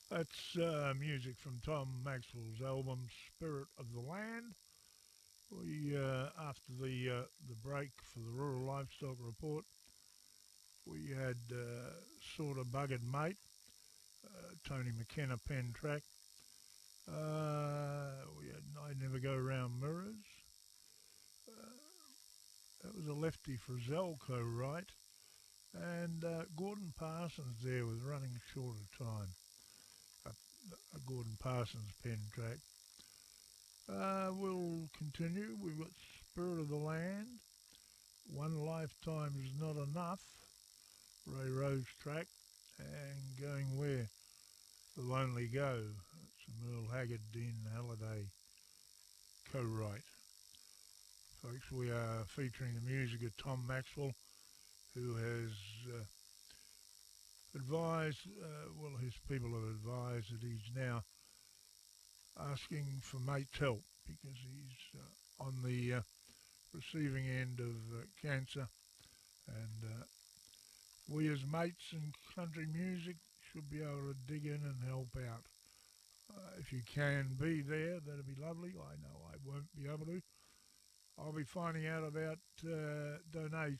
That's music from Tom Maxwell's album Spirit of the Land. We after the break for the Rural Livestock Report, we had Sort of Buggered Mate, Tony McKenna pen track. We had I Never Go Round Mirrors. That was a Lefty Frizzell co-write. And Gordon Parsons there with Running Short of Time, a Gordon Parsons pen track. We'll continue. We've got Spirit of the Land, One Lifetime is Not Enough, Ray Rose track, and Going Where the Lonely Go. It's a Merle Haggard, Dean Halliday co-write. Folks, we are featuring the music of Tom Maxwell, who has advised, his people have advised that he's now asking for mate's help because he's on the receiving end of cancer, and we as mates in country music should be able to dig in and help out. If you can be there, that'd be lovely. I know I won't be able to. I'll be finding out about donations